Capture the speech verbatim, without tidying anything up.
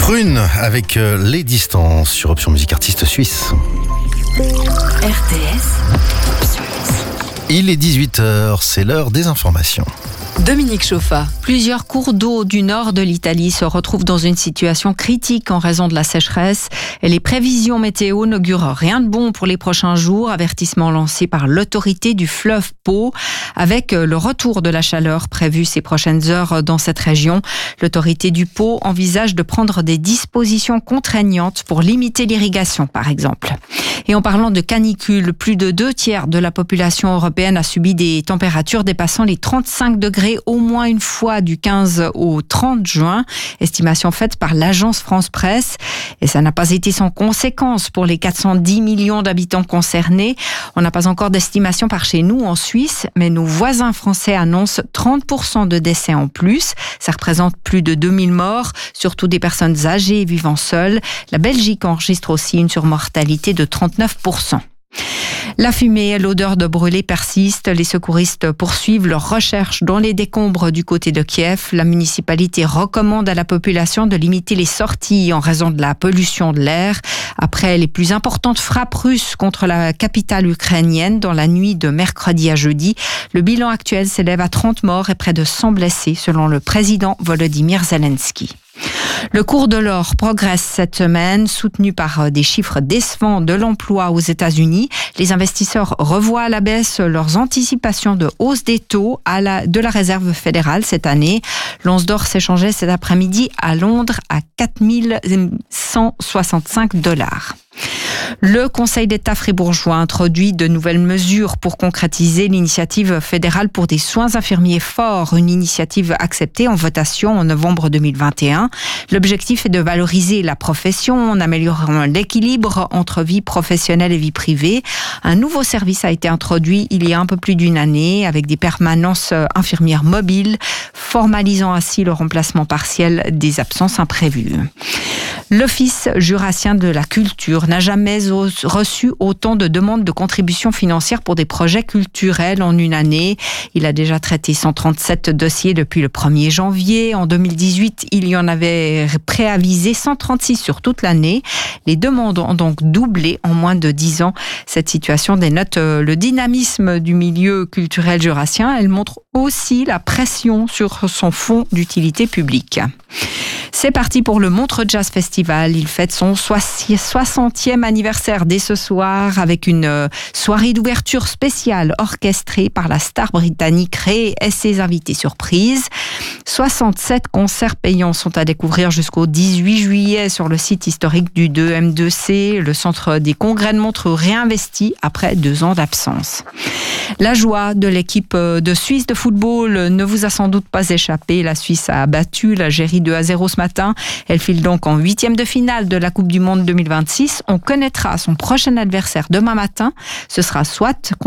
Prune avec euh, Les Distances sur Option Musique Artiste Suisse. R T S. Il est dix-huit heures, c'est l'heure des informations. Dominique Chauffa. Plusieurs cours d'eau du nord de l'Italie se retrouvent dans une situation critique en raison de la sécheresse et les prévisions météo n'augurent rien de bon pour les prochains jours. Avertissement lancé par l'autorité du fleuve Pô. Avec le retour de la chaleur prévu ces prochaines heures dans cette région, l'autorité du Pô envisage de prendre des dispositions contraignantes pour limiter l'irrigation, par exemple. Et en parlant de canicule, plus de deux tiers de la population européenne a subi des températures dépassant les trente-cinq degrés au moins une fois du quinze au trente juin. Estimation faite par l'agence France Presse. Et ça n'a pas été sans conséquence pour les quatre cent dix millions d'habitants concernés. On n'a pas encore d'estimation par chez nous en Suisse, mais nos voisins français annoncent trente pour cent de décès en plus. Ça représente plus de deux mille morts, surtout des personnes âgées et vivant seules. La Belgique enregistre aussi une surmortalité de trente-neuf pour cent. La fumée et l'odeur de brûlé persistent. Les secouristes poursuivent leurs recherches dans les décombres du côté de Kiev. La municipalité recommande à la population de limiter les sorties en raison de la pollution de l'air. Après les plus importantes frappes russes contre la capitale ukrainienne dans la nuit de mercredi à jeudi, le bilan actuel s'élève à trente morts et près de cent blessés selon le président Volodymyr Zelensky. Le cours de l'or progresse cette semaine, soutenu par des chiffres décevants de l'emploi aux États-Unis. Les investisseurs revoient à la baisse leurs anticipations de hausse des taux à la, de la Réserve fédérale cette année. L'once d'or s'échangeait cet après-midi à Londres à quatre mille cent soixante-cinq dollars. Le Conseil d'État fribourgeois introduit de nouvelles mesures pour concrétiser l'initiative fédérale pour des soins infirmiers forts, une initiative acceptée en votation en novembre deux mille vingt et un. L'objectif est de valoriser la profession en améliorant l'équilibre entre vie professionnelle et vie privée. Un nouveau service a été introduit il y a un peu plus d'une année avec des permanences infirmières mobiles, formalisant ainsi le remplacement partiel des absences imprévues. L'Office jurassien de la culture n'a jamais reçu autant de demandes de contributions financières pour des projets culturels en une année. Il a déjà traité cent trente-sept dossiers depuis le premier janvier. En deux mille dix-huit, il y en avait préavisé cent trente-six sur toute l'année. Les demandes ont donc doublé en moins de dix ans. Cette situation dénote le dynamisme du milieu culturel jurassien. Elle montre aussi la pression sur son fonds d'utilité publique. C'est parti pour le Montreux Jazz Festival. Il fête son soixantième anniversaire dès ce soir avec une soirée d'ouverture spéciale orchestrée par la star britannique Ray et ses invités surprises. soixante-sept concerts payants sont à découvrir jusqu'au dix-huit juillet sur le site historique du deux M deux C, le centre des congrès de Montreux réinvesti après deux ans d'absence. La joie de l'équipe de Suisse de football ne vous a sans doute pas échappé. La Suisse a battu l'Algérie deux à zéro ce matin. Elle file donc en huitième de finale de la Coupe du Monde deux mille vingt-six. On connaîtra son prochain adversaire demain matin. Ce sera soit